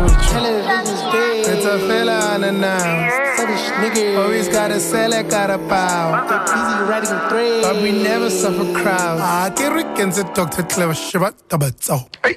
with you. Television's dead. It's a fella unannounced. Fetish nigga. Always gotta sell it, gotta bow. Get busy writing threads. But we never suffer crowds. Ah, get Rick and the Dr. Clever Shabbat.